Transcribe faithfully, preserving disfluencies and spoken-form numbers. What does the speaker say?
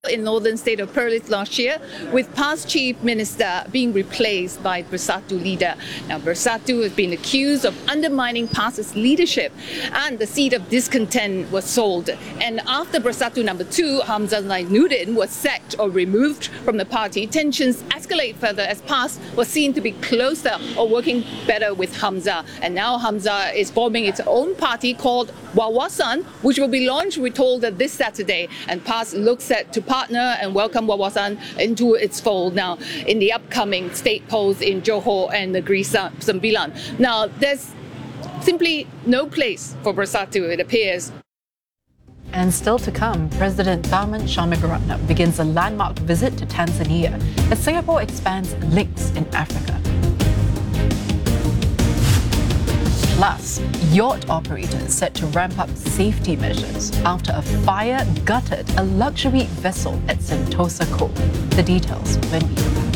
in northern state of Perlis last year, with past chief minister being replaced by Bersatu leader. Now, Bersatu has been accused of undermining PAS's leadership, and the seat of discontent was sold. And after Bersatu number two, Hamzah Zainuddin, was sacked or removed from the party, tensions escalate further as PAS was seen to be closer or working better with Hamzah. And now Hamzah is forming its own party called Wawasan, which will be launched, we're told, this Saturday. And PAS looks set to partner and welcome Wawasan into its fold now in the upcoming state polls in Johor and Negeri Sembilan. Now, there's simply no place for Bersatu, it appears. And still to come, President Tharman Shanmugaratnam begins a landmark visit to Tanzania as Singapore expands links in Africa. Plus, yacht operators set to ramp up safety measures after a fire gutted a luxury vessel at Sentosa Cove. The details when we come back.